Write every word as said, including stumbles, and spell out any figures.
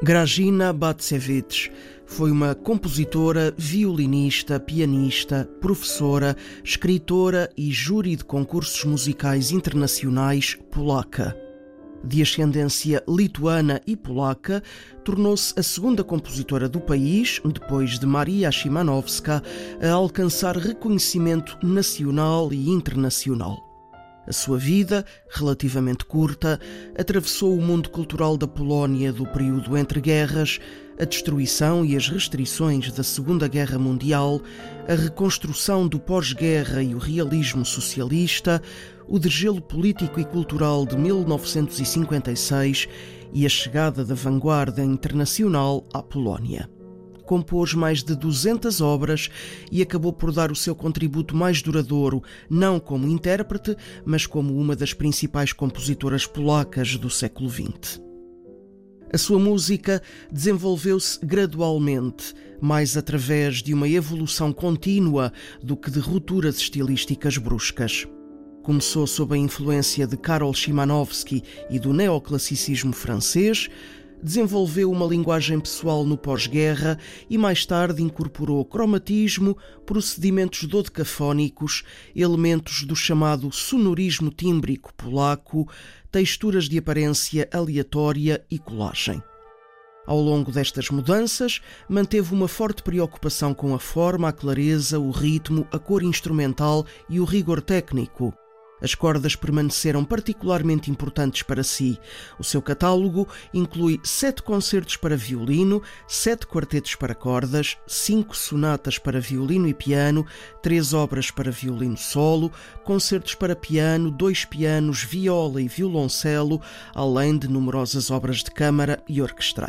Grażyna Bacewicz foi uma compositora, violinista, pianista, professora, escritora e júri de concursos musicais internacionais polaca. De ascendência lituana e polaca, tornou-se a segunda compositora do país, depois de Maria Szymanowska, a alcançar reconhecimento nacional e internacional. A sua vida, relativamente curta, atravessou o mundo cultural da Polónia do período entre guerras, a destruição e as restrições da Segunda Guerra Mundial, a reconstrução do pós-guerra e o realismo socialista, o degelo político e cultural de mil novecentos e cinquenta e seis e a chegada da vanguarda internacional à Polónia. Compôs mais de duzentas obras e acabou por dar o seu contributo mais duradouro, não como intérprete, mas como uma das principais compositoras polacas do século vinte. A sua música desenvolveu-se gradualmente, mais através de uma evolução contínua do que de rupturas estilísticas bruscas. Começou sob a influência de Karol Szymanowski e do neoclassicismo francês, desenvolveu uma linguagem pessoal no pós-guerra e mais tarde incorporou cromatismo, procedimentos dodecafónicos, elementos do chamado sonorismo tímbrico polaco, texturas de aparência aleatória e colagem. Ao longo destas mudanças, manteve uma forte preocupação com a forma, a clareza, o ritmo, a cor instrumental e o rigor técnico. As cordas permaneceram particularmente importantes para si. O seu catálogo inclui sete concertos para violino, sete quartetos para cordas, cinco sonatas para violino e piano, três obras para violino solo, concertos para piano, dois pianos, viola e violoncelo, além de numerosas obras de câmara e orquestrais.